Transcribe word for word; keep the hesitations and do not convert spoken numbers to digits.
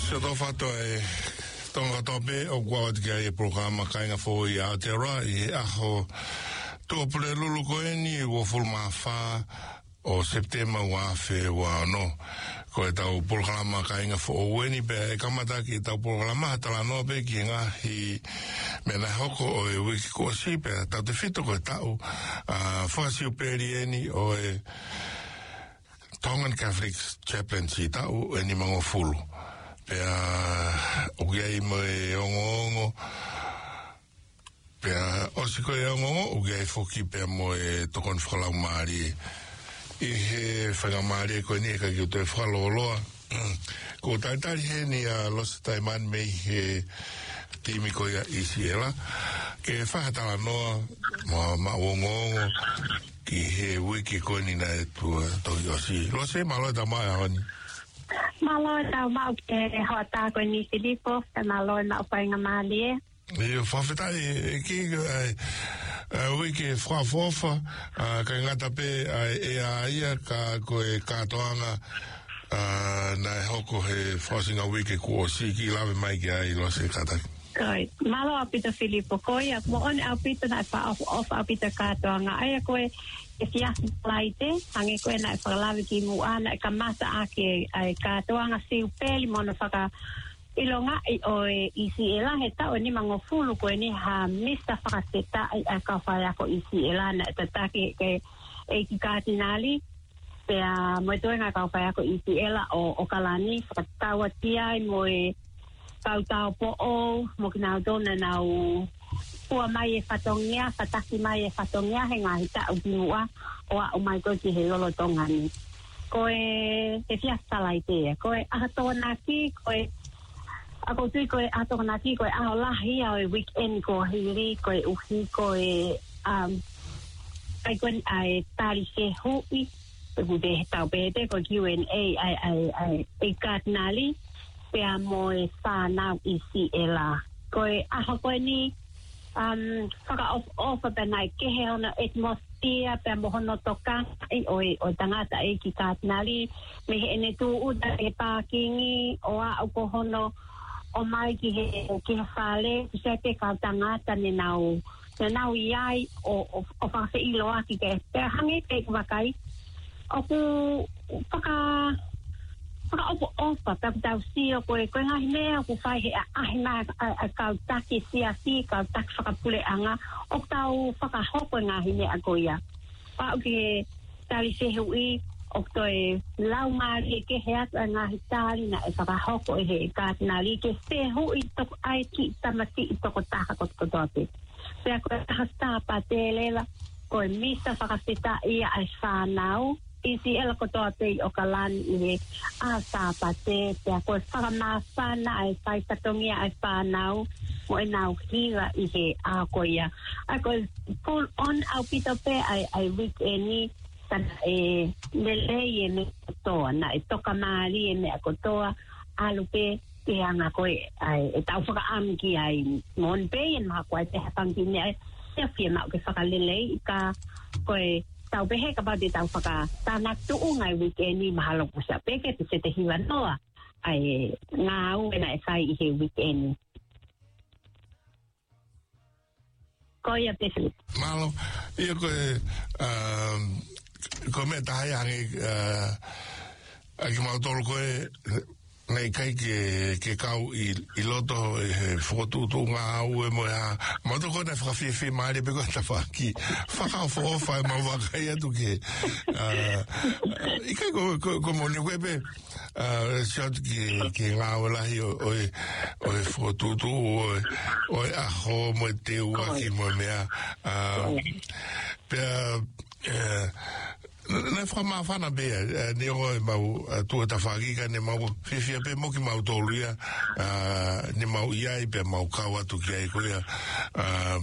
se do fato e tonga tope o kwa te e programa kainga fo i Aotearoa i aho to pule lulu koeni o fulma fa o september wa fe wa no ko e tau programa kainga fo o weni pe e kamata ki tau programa tala no pe ki nga hi mena hoko o e wiki ko si pe tau te fito ko e tau a fasi o perieni o e Tongan Catholic Chaplaincy tau e ni mango fulu pea o gai mo e ongo ongo pea o siko e ongo ongo o gai foki pea mo e tokon whakalau maari i he whakamari e koe ni e ka ki o te whakaloloa ko taitari he ni a losa taiman mei he timi ko ia isiela ke whakatala noa ma ma ongo ongo ki he wiki koe ni na e tua tohi o si losa e malo e ta mai ahoni Malo tau mau ke hota ko ni Filipo, te malo na upainga mali. Io fa fetare che oi che fra fofa ka ngata pe e ai ka ko e ka toanga na hoko he forcing a week ko si ki lave mai ke ai lo se kata. Kai, malo apita Filipo ko ya mo on apita na pa off off apita ka toanga ai ko e sia laite hange ko na fa lave ki mu ana ka masa ake ai ka toanga si peli mono faka ilonga o isi ela heta o ni mango fulu ko ni ha mista fakaseta ai ka fa ya ko isi ela na tata ke ke e ki katinali pe a mo to nga ka fa ya ko isi ela o o kalani fakatawa tia mo e tau tau po o mo kina dona na o Pua mai e whatongia, whataki mai e whatongia, he ngā hita o binua, o a o mai koe ki he lolo tongani. Koe, e fiasta lai te, koe ahatoa naki, koe, ako tui koe ahatoa naki, koe aho lahi au e weekend ko hiri, koe uhi, koe, um, kai koe ai tari se hui, pe kude he tau pete, koe Q and A, ai, ai, ai, e kātinali, pea mo e whanau isi e la. Koe aho koe ni, um faka off off pe nai ke he ona atmosphere pe mo hono toka e o o tangata e ki katnali me he ne tu u da e parking o a o ko hono o mai ki he ki fale se te ka tangata ne nau ne nau iai o o fa se ilo aki ke pe hange pe wakai o ku faka faka opo opa ta ta si o ko e ko nga hine ko fai he a hina a ka taki si a si ka tak faka pule anga o tau faka hopo nga hine a ko ia pa o ke tali se hui o to e lau mari ke he at nga hitali na e faka hopo e he ka na li ke se hui to ai ki tamati to ko ta ko to to se ko hasta pa telela ko misa faka sita ia ai fa now isi ela ko toate o kalan i a sa pate te ko fa ma fa na ai sai tatongia ai fa now mo nau hira i he a ko ia a ko full on au pito pe ai ai weekend tan e lele e me to na e toka mali e me ko to alu pe te anga ko ai e tau fa am ki ai mon pe en ma ko te hapang ki ne te firma ko fa lele ka ko tau behe ka ba de tau faka tanak tu ngai weekend ni mahalo ko sa peke te te hiwa noa ai ngau na sai i he weekend ko ia te malo io ko um come dai anche uh anche ma tolo ko nei kai ke ke kau i i loto e foto tu nga u e mo ya mo to ko na fra fi fi mali pe ko ta fa ki fa ka fo fa ma va kai tu ke eh i kai ko ko mo ni webe eh shot ki ki nga u la o o o foto tu o o a ho mo te u ki mo me a pe eh na fra ma fa na be ne o ma tu ta fa ki ka ne ma fi fi pe mo ki ma to luia ne ma ia pe ma ka wa tu ki ai ko ya